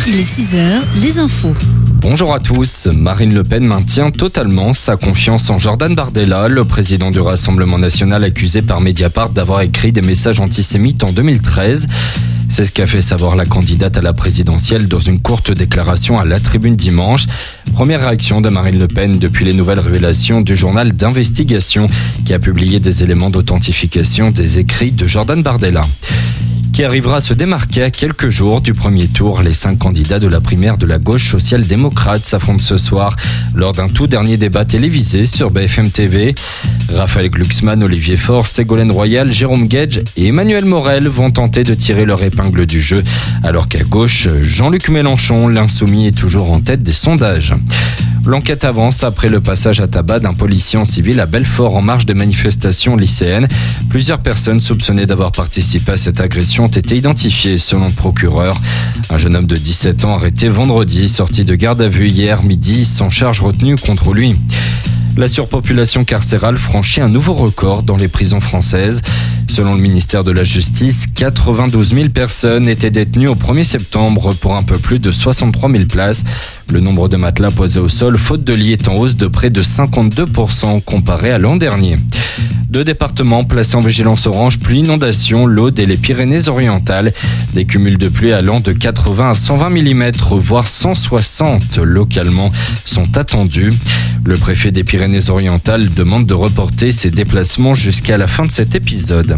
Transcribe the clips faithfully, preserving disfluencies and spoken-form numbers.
Il est six heures, les infos. Bonjour à tous. Marine Le Pen maintient totalement sa confiance en Jordan Bardella, le président du Rassemblement national accusé par Mediapart d'avoir écrit des messages antisémites en deux mille treize. C'est ce qu'a fait savoir la candidate à la présidentielle dans une courte déclaration à la Tribune dimanche. Première réaction de Marine Le Pen depuis les nouvelles révélations du journal d'investigation qui a publié des éléments d'authentification des écrits de Jordan Bardella. Qui arrivera à se démarquer à quelques jours du premier tour. Les cinq candidats de la primaire de la gauche social-démocrate s'affrontent ce soir lors d'un tout dernier débat télévisé sur B F M T V. Raphaël Glucksmann, Olivier Faure, Ségolène Royal, Jérôme Guedj et Emmanuel Morel vont tenter de tirer leur épingle du jeu, alors qu'à gauche, Jean-Luc Mélenchon, l'insoumis, est toujours en tête des sondages. L'enquête avance après le passage à tabac d'un policier en civil à Belfort en marge des manifestations lycéennes. Plusieurs personnes soupçonnées d'avoir participé à cette agression ont été identifiées selon le procureur. Un jeune homme de dix-sept ans arrêté vendredi, sorti de garde à vue hier midi sans charge retenue contre lui. La surpopulation carcérale franchit un nouveau record dans les prisons françaises. Selon le ministère de la Justice, quatre-vingt-douze mille personnes étaient détenues au premier septembre pour un peu plus de soixante-trois mille places. Le nombre de matelas posés au sol, faute de lit, est en hausse de près de cinquante-deux pour cent comparé à l'an dernier. Deux départements placés en vigilance orange, pluie, inondation, l'Aude et les Pyrénées-Orientales. Des cumuls de pluie allant de quatre-vingts à cent vingt millimètres, voire cent soixante localement, sont attendus. Le préfet des Pyrénées-Orientales demande de reporter ses déplacements jusqu'à la fin de cet épisode.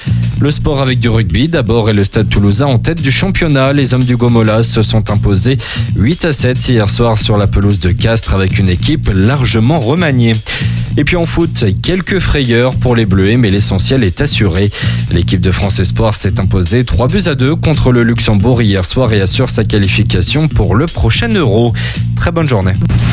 Le sport avec du rugby, d'abord, et le Stade Toulousain en tête du championnat. Les hommes du Gomola se sont imposés huit à sept hier soir sur la pelouse de Castres avec une équipe largement remaniée. Et puis en foot, quelques frayeurs pour les Bleuets, mais l'essentiel est assuré. L'équipe de France Espoir s'est imposée trois buts à deux contre le Luxembourg hier soir et assure sa qualification pour le prochain Euro. Très bonne journée.